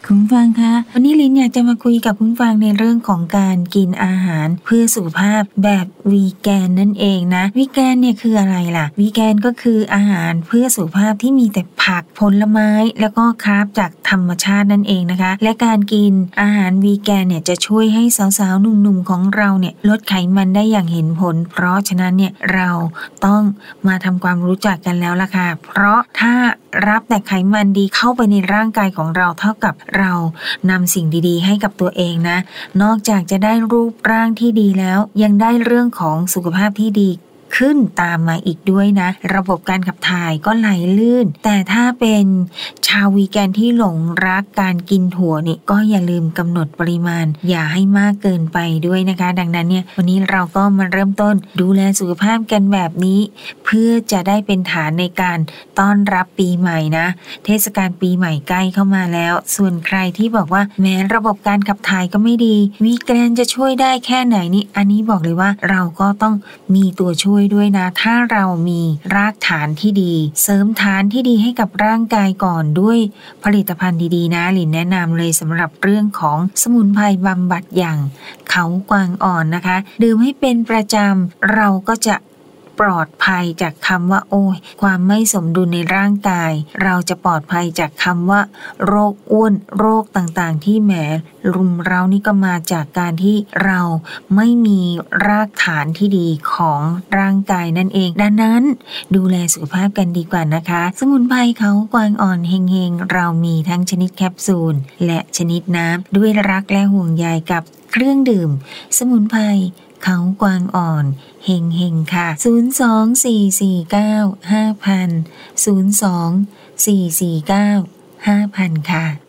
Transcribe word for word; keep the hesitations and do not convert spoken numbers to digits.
คุณฟังคะวันนี้ลินอยากจะมาคุยกับคุณฟังในเรื่องของการกินอาหารเพื่อสุขภาพแบบวีแกนนั่นเองนะวีแกนเนี่ยคืออะไรล่ะวีแกนก็คืออาหารเพื่อสุขภาพที่มีแต่ผักผลไม้แล้วก็คาร์บจากธรรมชาตินั่นเองนะคะและการกินอาหารวีแกนเนี่ยจะช่วยให้สาวๆหนุ่มๆของเราเนี่ยลดไขมันได้อย่างเห็นผลเพราะฉะนั้นเนี่ยเราต้องมาทำความรู้จักกันแล้วล่ะค่ะเพราะถ้ารับแต่ไขมันดีเข้าไปในร่างกายของเราเท่ากับเรานำสิ่งดีๆให้กับตัวเองนะนอกจากจะได้รูปร่างที่ดีแล้วยังได้เรื่องของสุขภาพที่ดีขึ้นตามมาอีกด้วยนะระบบการขับถ่ายก็ไหลลื่นแต่ถ้าเป็นชาววีแกนที่หลงรักการกินถั่วนี่ก็อย่าลืมกำหนดปริมาณอย่าให้มากเกินไปด้วยนะคะดังนั้นเนี่ยวันนี้เราก็มาเริ่มต้นดูแลสุขภาพกันแบบนี้เพื่อจะได้เป็นฐานในการต้อนรับปีใหม่นะเทศกาลปีใหม่ใกล้เข้ามาแล้วส่วนใครที่บอกว่าแม้ระบบการขับถ่ายก็ไม่ดีวีแกนจะช่วยได้แค่ไหนนี่อันนี้บอกเลยว่าเราก็ต้องมีตัวช่วยด้วยนะถ้าเรามีรากฐานที่ดีเสริมฐานที่ดีให้กับร่างกายก่อนด้วยผลิตภัณฑ์ดีๆนะหลินแนะนำเลยสำหรับเรื่องของสมุนไพรบำบัดอย่างเขากวางอ่อนนะคะดื่มให้เป็นประจำเราก็จะปลอดภัยจากคำว่าโอ้ยความไม่สมดุลในร่างกายเราจะปลอดภัยจากคำว่าโรคอ้วนโรคต่างๆที่แหมรุมเรานี่ก็มาจากการที่เราไม่มีรากฐานที่ดีของร่างกายนั่นเองดังนั้นดูแลสุขภาพกันดีกว่านะคะสมุนไพรเขากวางอ่อนเฮงๆเรามีทั้งชนิดแคปซูลและชนิดน้ำด้วยรักและห่วงใยกับเครื่องดื่มสมุนไพรเขากวางอ่อนเฮงเฮงค่ะศูนย์ สอง สี่ สี่ เก้า ห้า ศูนย์ ศูนย์ ศูนย์ สอง สี่ สี่ เก้า ห้า ค่ะ